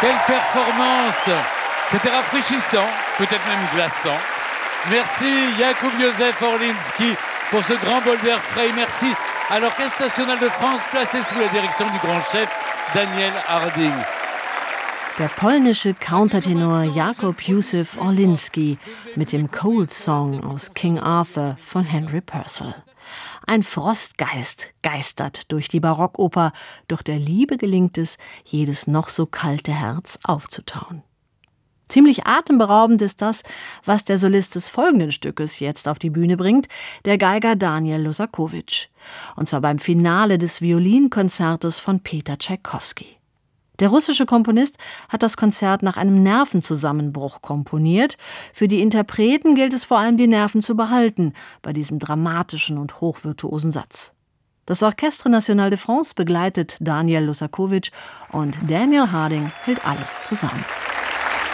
Quelle performance! C'était rafraîchissant, peut-être même glaçant. Merci Jakub Józef Orliński pour ce grand bol d'air frais. Merci à l'Orchestre National de France, placé sous la direction du grand chef Daniel Harding. Der polnische Countertenor Jakub Józef Orliński mit dem Cold Song aus King Arthur von Henry Purcell. Ein Frostgeist geistert durch die Barockoper, doch der Liebe gelingt es, jedes noch so kalte Herz aufzutauen. Ziemlich atemberaubend ist das, was der Solist des folgenden Stückes jetzt auf die Bühne bringt, der Geiger Daniel Losakowitsch. Und zwar beim Finale des Violinkonzertes von Peter Tschaikowski. Der russische Komponist hat das Konzert nach einem Nervenzusammenbruch komponiert. Für die Interpreten gilt es vor allem, die Nerven zu behalten bei diesem dramatischen und hochvirtuosen Satz. Das Orchestre National de France begleitet Daniel Losakowitsch und Daniel Harding hält alles zusammen.